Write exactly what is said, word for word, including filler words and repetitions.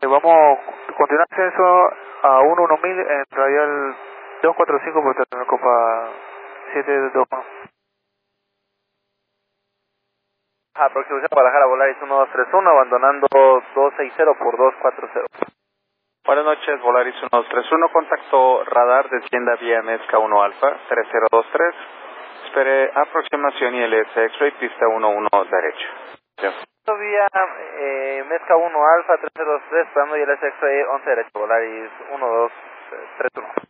vamos a continuar ascenso a uno uno mil en radial dos cuatro cinco por tener copa siete dos uno. Aproximación Guadalajara, Volaris uno dos tres uno, abandonando dos seis cero por dos cuatro cero. Buenas noches, Volaris uno dos tres uno, contacto radar, descienda vía Mezca uno Alfa, tres cero dos tres, espere aproximación I L S X-Ray, pista uno uno derecho. Sí. Vía eh, Mezca uno Alfa, tres cero dos tres, esperando I L S X-Ray once derecho, Volaris uno dos tres uno.